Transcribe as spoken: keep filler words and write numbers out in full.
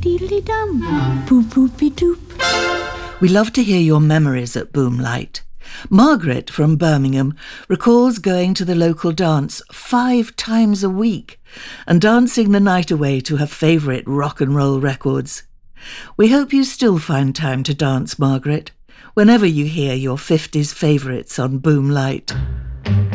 deedly-dum, boop-boopy-doop. We love to hear your memories at Boomlight. Margaret from Birmingham recalls going to the local dance five times a week and dancing the night away to her favourite rock and roll records. We hope you still find time to dance, Margaret, whenever you hear your fifties favourites on Boomlight.